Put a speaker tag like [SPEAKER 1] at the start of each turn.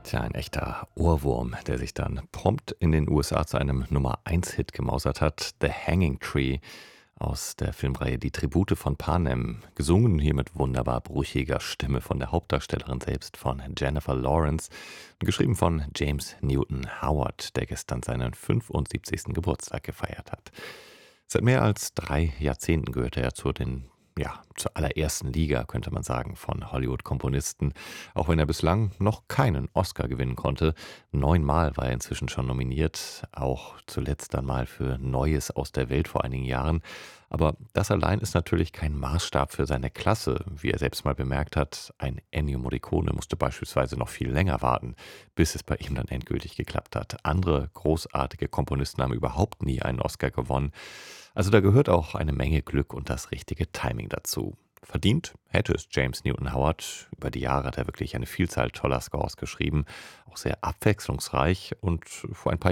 [SPEAKER 1] Tja, ein echter Ohrwurm, der sich dann prompt in den USA zu einem Nummer-1-Hit gemausert hat. „The Hanging Tree“ aus der Filmreihe „Die Tribute von Panem“, gesungen hier mit wunderbar brüchiger Stimme von der Hauptdarstellerin selbst, von Jennifer Lawrence, und geschrieben von James Newton Howard, der gestern seinen 75. Geburtstag gefeiert hat. Seit mehr als 3 Jahrzehnten gehört er zur allerersten Liga, könnte man sagen, von Hollywood-Komponisten, auch wenn er bislang noch keinen Oscar gewinnen konnte. 9-mal war er inzwischen schon nominiert, auch zuletzt dann mal für Neues aus der Welt vor einigen Jahren. Aber das allein ist natürlich kein Maßstab für seine Klasse. Wie er selbst mal bemerkt hat, ein Ennio Morricone musste beispielsweise noch viel länger warten, bis es bei ihm dann endgültig geklappt hat. Andere großartige Komponisten haben überhaupt nie einen Oscar gewonnen. Also da gehört auch eine Menge Glück und das richtige Timing dazu. Verdient hätte es James Newton Howard. Über die Jahre hat er wirklich eine Vielzahl toller Scores geschrieben, auch sehr abwechslungsreich, und vor ein paar